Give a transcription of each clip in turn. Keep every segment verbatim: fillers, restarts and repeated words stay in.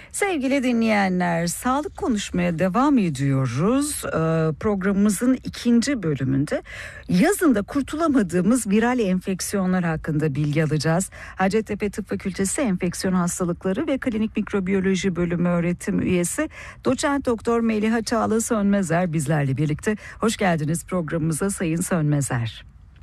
Sevgili dinleyenler, sağlık konuşmaya devam ediyoruz. Ee, programımızın ikinci bölümünde yazında kurtulamadığımız viral enfeksiyonlar hakkında bilgi alacağız. Hacettepe Tıp Fakültesi Enfeksiyon Hastalıkları ve Klinik Mikrobiyoloji Bölümü öğretim üyesi Doçent Doktor Meliha Çağla Sönmezer bizlerle birlikte. Hoş geldiniz programımıza Sayın Sönmezer.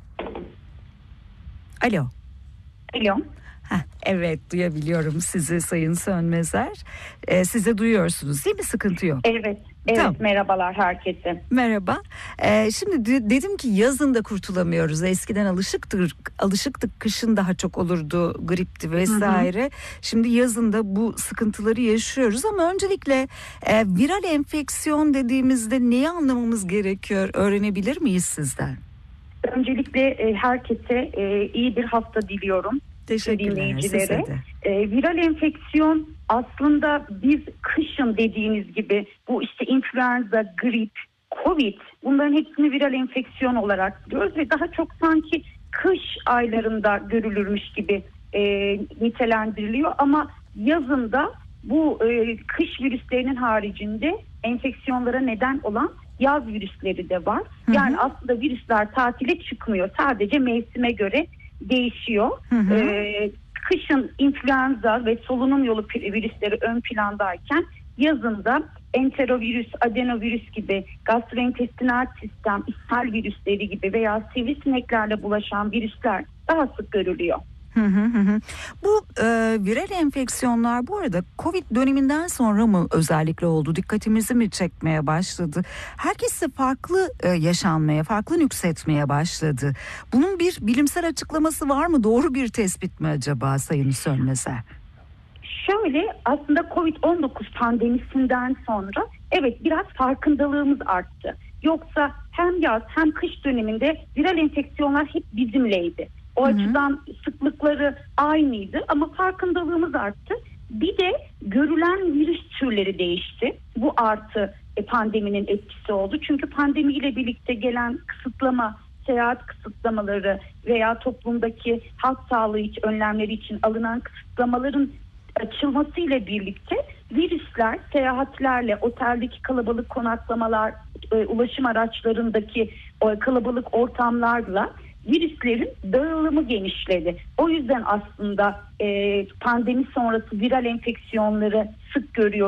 Alo. Alo. Heh, evet, duyabiliyorum sizi Sayın Sönmezer. Ee, siz de duyuyorsunuz değil mi? Sıkıntı yok. Evet. Evet, Tamam. merhabalar herkese. Merhaba. Ee, şimdi de- dedim ki yazın da kurtulamıyoruz. Eskiden alışıktık, alışıktık. Kışın daha çok olurdu, gripti vesaire. Hı hı. Şimdi yazın da bu sıkıntıları yaşıyoruz ama öncelikle e, viral enfeksiyon dediğimizde neyi anlamamız gerekiyor? Öğrenebilir miyiz sizden? Öncelikle e, herkese e, iyi bir hafta diliyorum. Teşekkürler size de. E, viral enfeksiyon aslında biz kışın dediğiniz gibi bu işte influenza, grip, covid bunların hepsini viral enfeksiyon olarak biliyoruz ve daha çok sanki kış aylarında görülürmüş gibi e, nitelendiriliyor ama yazında bu e, kış virüslerinin haricinde enfeksiyonlara neden olan yaz virüsleri de var. Hı hı. Yani aslında virüsler tatile çıkmıyor. Sadece mevsime göre değişiyor. Hı hı. Ee, kışın influenza ve solunum yolu virüsleri ön plandayken yazında enterovirüs, adenovirüs gibi gastrointestinal sistem, ishal virüsleri gibi veya sivrisineklerle bulaşan virüsler daha sık görülüyor. Hı hı hı. Bu e, viral enfeksiyonlar bu arada Covid döneminden sonra mı özellikle oldu? Dikkatimizi mi çekmeye başladı? Herkese farklı e, yaşanmaya, farklı nüksetmeye başladı. Bunun bir bilimsel açıklaması var mı? Doğru bir tespit mi acaba Sayın Sönmezer? Şöyle, aslında covid on dokuz pandemisinden sonra evet biraz farkındalığımız arttı. Yoksa hem yaz hem kış döneminde viral enfeksiyonlar hep bizimleydi. O Hı-hı. açıdan sıklıkları aynıydı ama farkındalığımız arttı. Bir de görülen virüs türleri değişti. Bu artı e, pandeminin etkisi oldu. Çünkü pandemiyle birlikte gelen kısıtlama, seyahat kısıtlamaları veya toplumdaki halk sağlığı için, önlemleri için alınan kısıtlamaların açılmasıyla birlikte virüsler seyahatlerle, oteldeki kalabalık konaklamalar, e, ulaşım araçlarındaki o kalabalık ortamlarla virüslerin dağılımı genişledi. O yüzden aslında e, pandemi sonrası viral enfeksiyonları sık görüyoruz.